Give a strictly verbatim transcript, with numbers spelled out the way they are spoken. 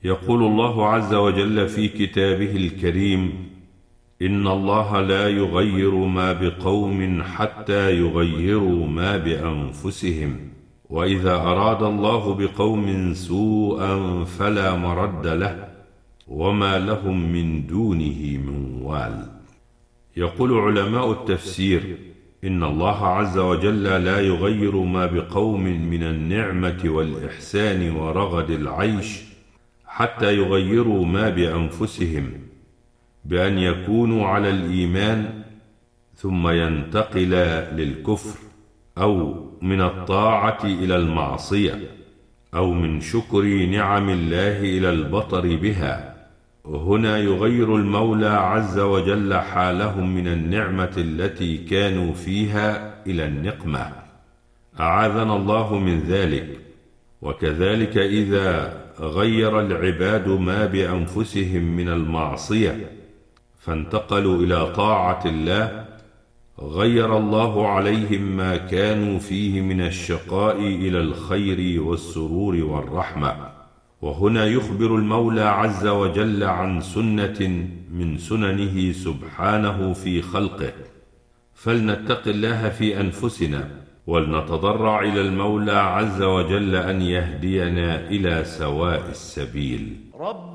يقول الله عز وجل في كتابه الكريم: إن الله لا يغير ما بقوم حتى يغيروا ما بأنفسهم، وإذا أراد الله بقوم سوءا فلا مرد له، وما لهم من دونه من وال. يقول علماء التفسير: إن الله عز وجل لا يغير ما بقوم من النعمة والإحسان ورغد العيش حتى يغيروا ما بأنفسهم، بأن يكونوا على الإيمان ثم ينتقل للكفر، أو من الطاعة إلى المعصية، أو من شكر نعم الله إلى البطر بها. هنا يغير المولى عز وجل حالهم من النعمة التي كانوا فيها إلى النقمة، أعاذنا الله من ذلك. وكذلك إذا غير العباد ما بأنفسهم من المعصية فانتقلوا إلى طاعة الله، غير الله عليهم ما كانوا فيه من الشقاء إلى الخير والسرور والرحمة. وهنا يخبر المولى عز وجل عن سنة من سننه سبحانه في خلقه، فلنتق الله في أنفسنا، ولنتضرع إلى المولى عز وجل أن يهدينا إلى سواء السبيل.